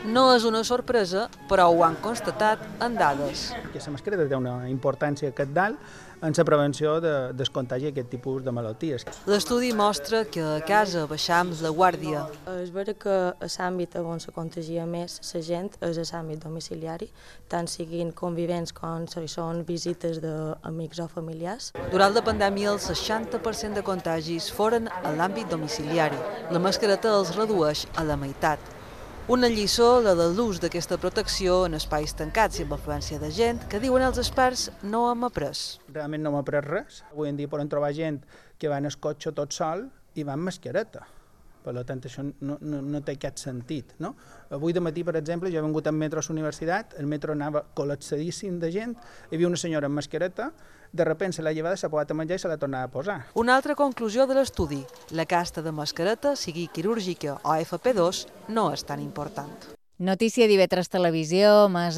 No és una sorpresa, però ho han constatat en dades. La mascareta té una importància cabdal en la prevenció del contagi d'aquest tipus de malalties. L'estudi mostra que a casa baixam la guàrdia. És vera que l'àmbit on se contagia més la gent és l'àmbit domiciliari, tant siguin convivents com si són visites d'amics o familiars. Durant la pandèmia, el 60% de contagis foren a l'àmbit domiciliari. La mascareta els redueix a la meitat. Una lliçó, la de l'ús d'aquesta protecció en espais tancats i amb afluència de gent, que diuen els experts no hem après. Realment no hem après res. Avui en dia poden trobar gent que va en el cotxe tot sol i va amb mascareta. Per tant, això no té cap sentit. No? Avui de matí, per exemple, jo he vingut en metro a la universitat, el metro anava col·lapsadíssim de gent, hi havia una senyora amb mascareta, de sobte se l'ha llevada, s'ha posat a menjar i se l'ha tornat a posar. Una altra conclusió de l'estudi: la casta de mascareta, sigui quirúrgica o FP2, no és tan important. Notícia d'IV3 Televisió.